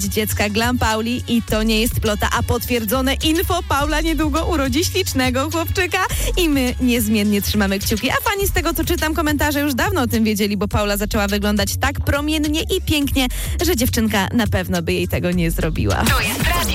dziecka Glam Pauli i to nie jest plota, a potwierdzone info. Paula niedługo urodzi ślicznego chłopczyka i my niezmiennie trzymamy kciuki. A fani z tego, co czytam komentarze, już dawno o tym wiedzieli, bo Paula zaczęła wyglądać tak promiennie i pięknie, że dziewczynka na pewno by jej tego nie zrobiła. To jest radio.